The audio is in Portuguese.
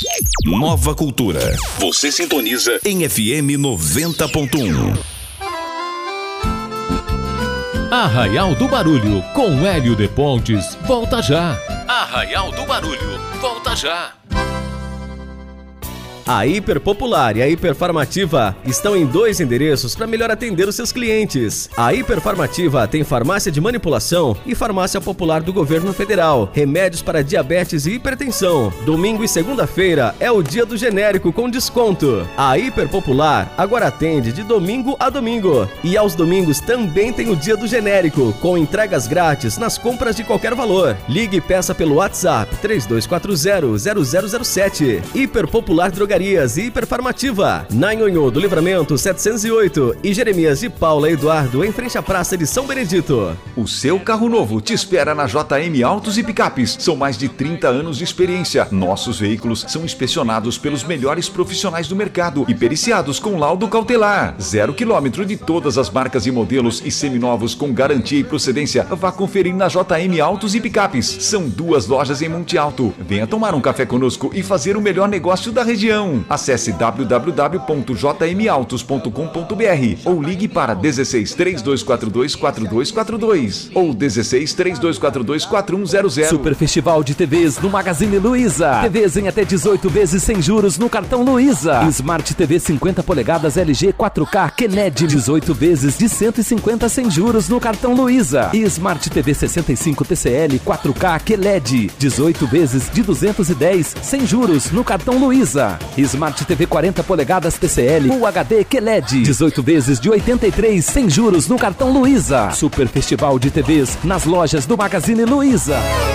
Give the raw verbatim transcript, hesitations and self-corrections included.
Nova Cultura. Você sintoniza em F M noventa ponto um. Arraial do Barulho, com Hélio de Pontes, volta já. Arraial do Barulho, volta já. A Hiper Popular e a Hiperfarmativa estão em dois endereços para melhor atender os seus clientes. A Hiperfarmativa tem farmácia de manipulação e farmácia popular do governo federal, remédios para diabetes e hipertensão. Domingo e segunda-feira é o dia do genérico com desconto. A Hiper Popular agora atende de domingo a domingo. E aos domingos também tem o dia do genérico, com entregas grátis nas compras de qualquer valor. Ligue e peça pelo WhatsApp três dois quatro zero, zero zero zero sete. Hiper Popular Drogarias e Hiperfarmativa, na Nhonhô do Livramento setecentos e oito e Jeremias e Paula Eduardo em frente à Praça de São Benedito. O seu carro novo te espera na J M Autos e Picapes. São mais de trinta anos de experiência. Nossos veículos são inspecionados pelos melhores profissionais do mercado e periciados com laudo cautelar. Zero quilômetro de todas as marcas e modelos e seminovos com garantia e procedência. Vá conferir na J M Autos e Picapes. São duas lojas em Monte Alto. Venha tomar um café conosco e fazer o melhor negócio da região. Acesse w w w ponto j m autos ponto com ponto b r ou ligue para dezesseis, três dois quatro dois, quatro dois quatro dois ou dezesseis, três dois quatro dois, quatro um zero zero. Super Festival de T Vs no Magazine Luiza. T Vs em até dezoito vezes sem juros no cartão Luiza. Smart T V cinquenta polegadas L G quatro K Kennedy, dezoito vezes de cento e cinquenta sem juros no cartão Luiza. E Smart T V sessenta e cinco T C L quatro K Q L E D, dezoito vezes de duzentos e dez sem juros no cartão Luiza. Smart T V quarenta polegadas T C L Full H D Q L E D, dezoito vezes de oitenta e três sem juros no cartão Luiza. Super Festival de T Vs nas lojas do Magazine Luiza.